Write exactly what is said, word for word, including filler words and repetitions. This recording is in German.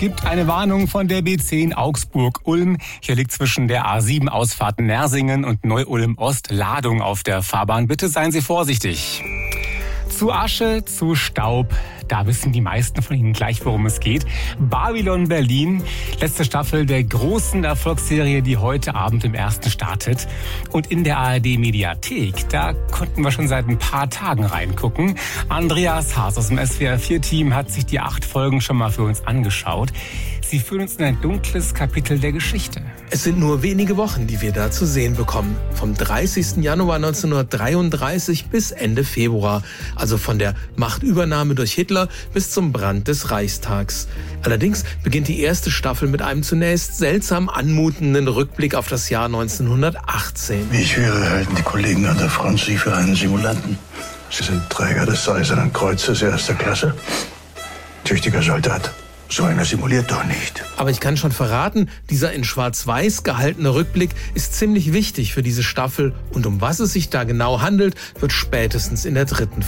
gibt eine Warnung von der B zehn Augsburg-Ulm. Hier liegt zwischen der A sieben Ausfahrt Nersingen und Neu-Ulm-Ost Ladung auf der Fahrbahn. Bitte seien Sie vorsichtig. Zu Asche, zu Staub. Da wissen die meisten von Ihnen gleich, worum es geht. Babylon Berlin, letzte Staffel der großen Erfolgsserie, die heute Abend im ersten startet. Und in der A R D-Mediathek, da konnten wir schon seit ein paar Tagen reingucken. Andreas Haas aus dem S W R vier Team hat sich die acht Folgen schon mal für uns angeschaut. Sie führen uns in ein dunkles Kapitel der Geschichte. Es sind nur wenige Wochen, die wir da zu sehen bekommen. Vom dreißigsten Januar neunzehnhundertdreiunddreißig bis Ende Februar. Also von der Machtübernahme durch Hitler bis zum Brand des Reichstags. Allerdings beginnt die erste Staffel mit einem zunächst seltsam anmutenden Rückblick auf das Jahr neunzehnhundertachtzehn. Wie ich höre, halten die Kollegen an der Front Sie für einen Simulanten. Sie sind Träger des Eisernen Kreuzes erster Klasse. Tüchtiger Soldat. So einer simuliert doch nicht. Aber ich kann schon verraten, dieser in Schwarz-Weiß gehaltene Rückblick ist ziemlich wichtig für diese Staffel. Und um was es sich da genau handelt, wird spätestens in der dritten